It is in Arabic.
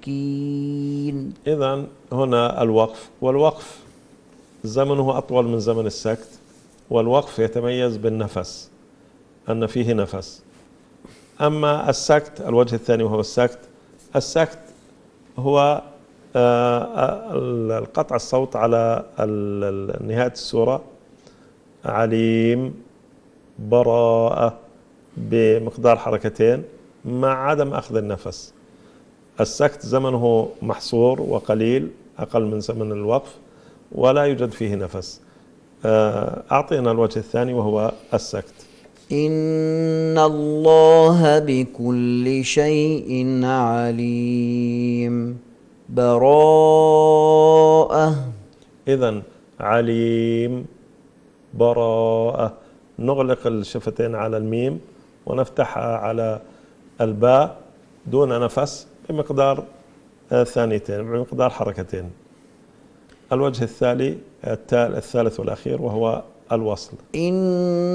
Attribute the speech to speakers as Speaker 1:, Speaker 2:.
Speaker 1: السكين.
Speaker 2: إذن هنا الوقف، والوقف زمنه أطول من زمن السكت، والوقف يتميز بالنفس، أن فيه نفس. أما السكت الوجه الثاني وهو السكت هو القطع الصوت على نهاية السورة، عليم، براءة، بمقدار حركتين مع عدم أخذ النفس. السكت زمنه محصور وقليل، أقل من زمن الوقف، ولا يوجد فيه نفس. أعطينا الوجه الثاني وهو السكت.
Speaker 1: إن الله بكل شيء عليم. براءة.
Speaker 2: إذن عليم، براءة، نغلق الشفتين على الميم ونفتحها على الباء دون نفس بمقدار ثانيتين، بمقدار حركتين. الوجه الثالث والأخير وهو الوصل.